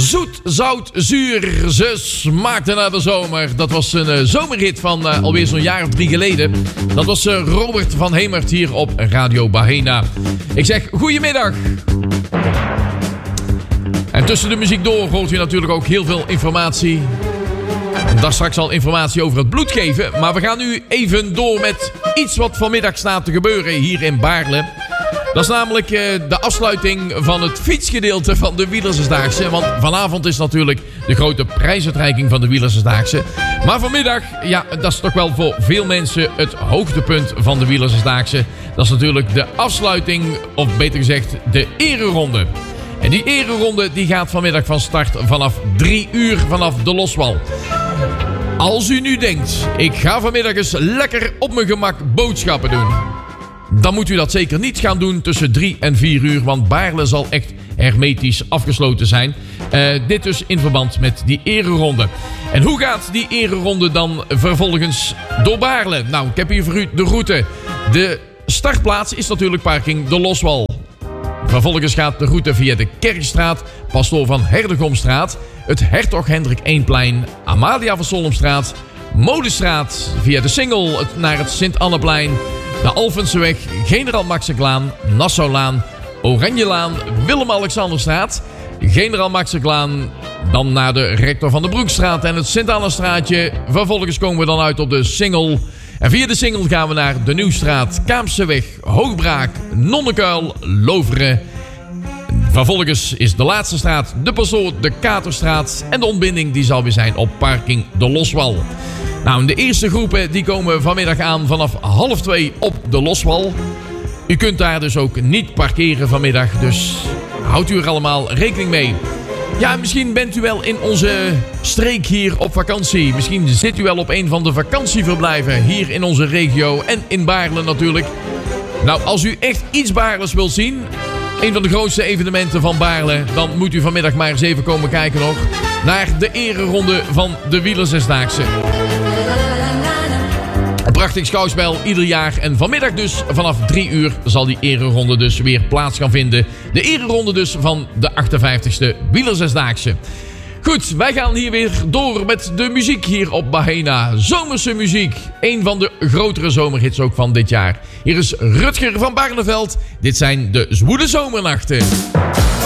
Zoet, zout, zuur, ze smaakte naar de zomer. Dat was een zomerhit van alweer zo'n jaar of 3 geleden. Dat was Robert van Hemert hier op Radio Bahena. Ik zeg goedemiddag. En tussen de muziek door hoort u natuurlijk ook heel veel informatie. En daar straks al informatie over het bloed geven. Maar we gaan nu even door met iets wat vanmiddag staat te gebeuren hier in Baarle. Dat is namelijk de afsluiting van het fietsgedeelte van de Wielersdaagse. Want vanavond is natuurlijk de grote prijsuitreiking van de Wielersdaagse. Maar vanmiddag, ja, dat is toch wel voor veel mensen het hoogtepunt van de Wielersdaagse. Dat is natuurlijk de afsluiting, of beter gezegd de ereronde. En die ereronde die gaat vanmiddag van start vanaf 3 uur vanaf de Loswal. Als u nu denkt, ik ga vanmiddag eens lekker op mijn gemak boodschappen doen, dan moet u dat zeker niet gaan doen tussen 3 en 4 uur. Want Baarle zal echt hermetisch afgesloten zijn. Dit dus in verband met die ereronde. En hoe gaat die ereronde dan vervolgens door Baarle? Nou, ik heb hier voor u de route. De startplaats is natuurlijk parking de Loswal. Vervolgens gaat de route via de Kerkstraat, Pastoor van Herdegomstraat, het Hertog Hendrik Eenplein, Amalia van Solomstraat, Molenstraat, via de Singel naar het Sint-Anneplein, de Alphenseweg, Generaal Maxeklaan, Nassaulaan, Oranjelaan, Willem-Alexanderstraat, Generaal Maxeklaan, dan naar de Rector van de Broekstraat en het Sint-Annestraatje. Vervolgens komen we dan uit op de Singel. En via de Singel gaan we naar de Nieuwstraat, Kaamseweg, Hoogbraak, Nonnekuil, Loveren. Vervolgens is de laatste straat de Pastoor, de Katerstraat. En de ontbinding die zal weer zijn op parking de Loswal. Nou, de eerste groepen die komen vanmiddag aan vanaf 1:30 op de Loswal. U kunt daar dus ook niet parkeren vanmiddag, dus houdt u er allemaal rekening mee. Ja, misschien bent u wel in onze streek hier op vakantie. Misschien zit u wel op een van de vakantieverblijven hier in onze regio en in Baarle natuurlijk. Nou, als u echt iets Baarles wilt zien, een van de grootste evenementen van Baarle, dan moet u vanmiddag maar eens even komen kijken nog naar de ereronde van de Wielersdaagse. Een prachtig schouwspel ieder jaar. En vanmiddag dus vanaf 3 uur zal die ereronde dus weer plaats gaan vinden. De ereronde dus van de 58ste Wielersdaagse. Goed, wij gaan hier weer door met de muziek hier op Bahena. Zomerse muziek. Een van de grotere zomerhits ook van dit jaar. Hier is Rutger van Barneveld. Dit zijn de Zwoele Zomernachten.